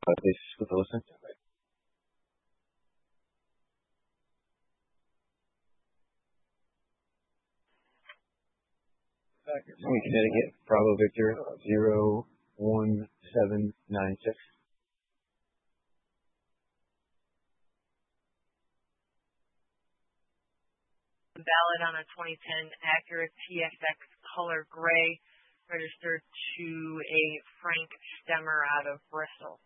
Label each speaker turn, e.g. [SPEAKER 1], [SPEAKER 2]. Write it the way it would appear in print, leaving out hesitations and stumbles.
[SPEAKER 1] Please with the listen. Connecticut, Bravo Victor, 01796.
[SPEAKER 2] Ballot on a 2010 Acura TSX color gray, registered to a Frank Stemmer out of Bristol.